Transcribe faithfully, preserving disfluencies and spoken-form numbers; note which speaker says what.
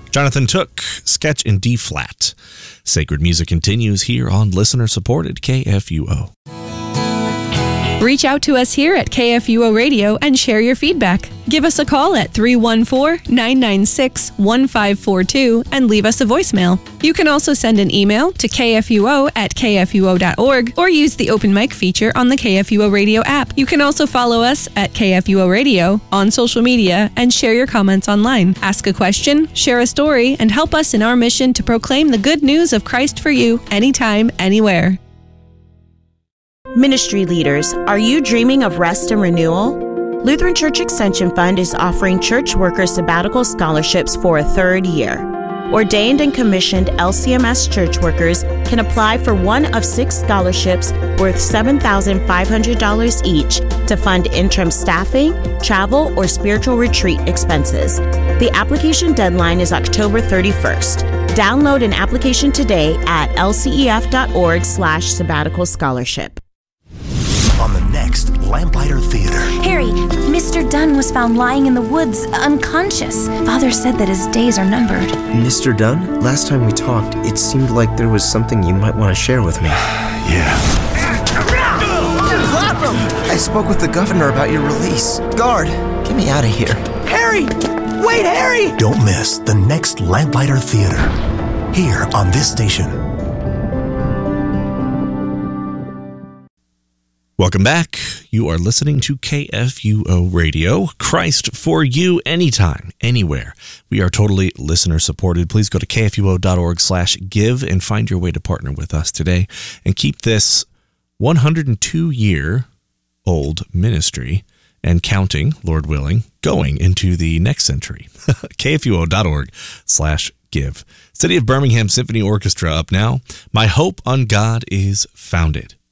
Speaker 1: Jonathan Took, Sketch in D-flat. Sacred Music continues here on listener-supported K F U O.
Speaker 2: Reach out to us here at K F U O Radio and share your feedback. Give us a call at three one four, nine nine six, one five four two and leave us a voicemail. You can also send an email to k f u o at k f u o dot org or use the open mic feature on the K F U O Radio app. You can also follow us at K F U O Radio on social media and share your comments online. Ask a question, share a story, and help us in our mission to proclaim the good news of Christ for you anytime, anywhere.
Speaker 3: Ministry leaders, are you dreaming of rest and renewal? Lutheran Church Extension Fund is offering church worker sabbatical scholarships for a third year. Ordained and commissioned L C M S church workers can apply for one of six scholarships worth seven thousand five hundred dollars each to fund interim staffing, travel, or spiritual retreat expenses. The application deadline is October thirty-first. Download an application today at l c e f dot org slash sabbatical scholarship.
Speaker 4: On the next Lamplighter Theater.
Speaker 5: Harry, Mister Dunn was found lying in the woods, unconscious. Father said that his days are numbered.
Speaker 6: Mister Dunn, last time we talked, it seemed like there was something you might want to share with me.
Speaker 4: Yeah.
Speaker 6: I spoke with the governor about your release. Guard, get me out of here.
Speaker 7: Harry! Wait, Harry!
Speaker 4: Don't miss the next Lamplighter Theater. Here on this station.
Speaker 1: Welcome back. You are listening to K F U O Radio, Christ for you, anytime, anywhere. We are totally listener supported. Please go to k f u o dot org slash give and find your way to partner with us today and keep this one hundred two year old ministry and counting, Lord willing, going into the next century. k f u o dot org slash give. City of Birmingham Symphony Orchestra up now. My hope on God is founded.